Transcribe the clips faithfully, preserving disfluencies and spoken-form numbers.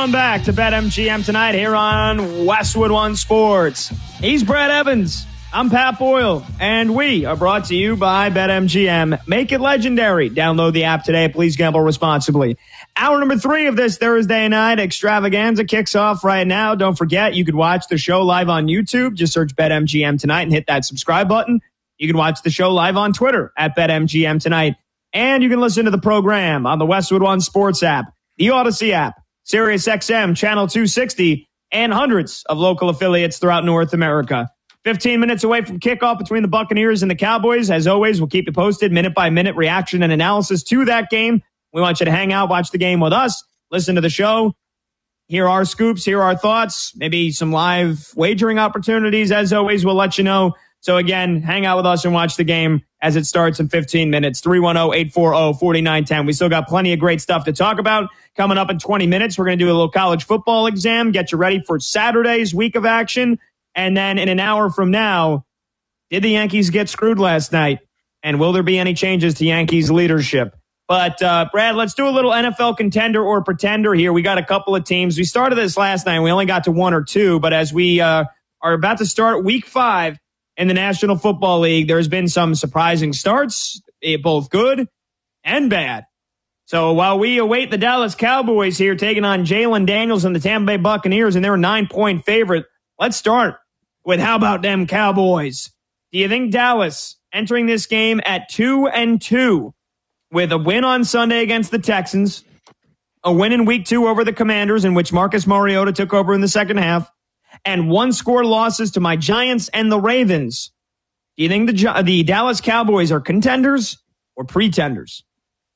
Welcome back to BetMGM tonight here on Westwood One Sports. He's Brad Evans. I'm Pat Boyle, and we are brought to you by BetMGM. Make it legendary. Download the app today. Please gamble responsibly. Hour number three of this Thursday night extravaganza kicks off right now. Don't forget, you could watch the show live on YouTube. Just search BetMGM tonight and hit that subscribe button. You can watch the show live on Twitter at BetMGM tonight. And you can listen to the program on the Westwood One Sports app, the Odyssey app, SiriusXM Channel two sixty, and hundreds of local affiliates throughout North America. fifteen minutes away from kickoff between the Buccaneers and the Cowboys. As always, we'll keep you posted, minute-by-minute reaction and analysis to that game. We want you to hang out, watch the game with us, listen to the show, hear our scoops, hear our thoughts, maybe some live wagering opportunities. As always, we'll let you know. So, again, hang out with us and watch the game as it starts in fifteen minutes. three one zero, eight four zero, four nine one zero. We still got plenty of great stuff to talk about. Coming up in twenty minutes, we're going to do a little college football exam, get you ready for Saturday's week of action. And then in an hour from now, did the Yankees get screwed last night? And will there be any changes to Yankees leadership? But, uh, Brad, let's do a little N F L contender or pretender here. We got a couple of teams. We started this last night. We only got to one or two. But as we uh, are about to start week five in the National Football League, there's been some surprising starts, both good and bad. So while we await the Dallas Cowboys here taking on Jalen Daniels and the Tampa Bay Buccaneers, and they're a nine-point favorite, let's start with how about them Cowboys? Do you think Dallas entering this game at two and two with a win on Sunday against the Texans, a win in week two over the Commanders in which Marcus Mariota took over in the second half, and one-score losses to my Giants and the Ravens, do you think the, the Dallas Cowboys are contenders or pretenders?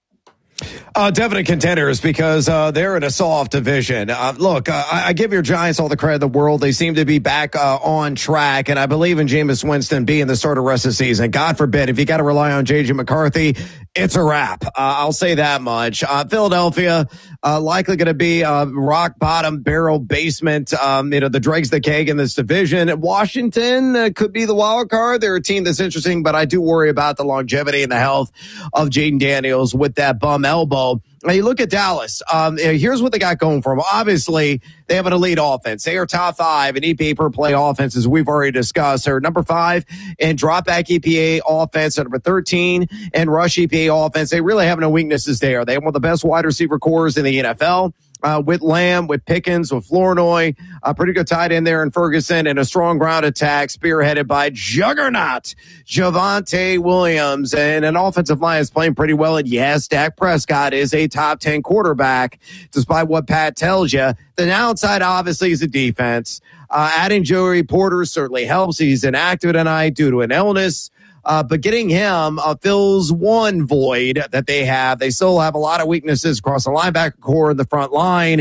Uh, definite contenders because uh, they're in a soft division. Uh, look, uh, I, I give your Giants all the credit in the world. They seem to be back uh, on track, and I believe in Jameis Winston being the starter rest of the season. God forbid, if you got to rely on J J McCarthy, it's a wrap. Uh, I'll say that much. Uh, Philadelphia, uh, likely going to be uh, rock bottom, barrel basement, um, you know, the dregs the keg in this division. Washington uh, could be the wild card. They're a team that's interesting, but I do worry about the longevity and the health of Jaden Daniels with that bum elbow. Now you look at Dallas. Um, here's what they got going for them. Obviously, they have an elite offense. They are top five in E P A per play offense, as we've already discussed. They're number five in drop back E P A offense. They're number thirteen in rush E P A offense. They really have no weaknesses there. They have one of the best wide receiver cores in the N F L. Uh, with Lamb, with Pickens, with Flournoy, a pretty good tight end there in Ferguson, and a strong ground attack spearheaded by juggernaut Javonte Williams, and an offensive line is playing pretty well. And yes, Dak Prescott is a top ten quarterback, despite what Pat tells you. The downside, obviously, is the defense. Uh, adding Joey Porter certainly helps. He's inactive tonight due to an illness. Uh, but getting him uh, fills one void that they have. They still have a lot of weaknesses across the linebacker core and the front line.